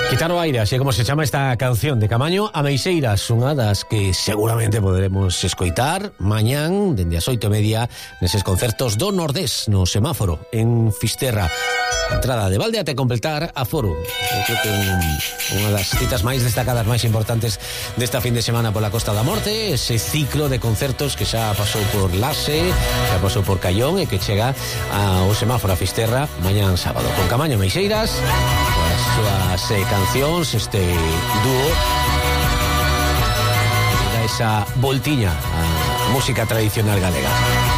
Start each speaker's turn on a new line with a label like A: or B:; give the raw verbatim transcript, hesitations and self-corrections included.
A: Quitar o aire, así como se chama esta canción de Camaño Ameixeiras, unha das que seguramente poderemos escoitar mañán dende as oito e media neses concertos do Nordés no Semáforo en Fisterra. Entrada de balde até completar a foro. Eu creo que un, unha das citas máis destacadas, máis importantes desta fin de semana pola Costa da Morte, ese ciclo de concertos que xa pasou por Lase, xa pasou por Caión e que chega ao Semáforo a Fisterra mañán sábado con Camaño Ameixeiras, coas súas eh, cancións, este dúo que dá esa voltiña á música tradicional galega.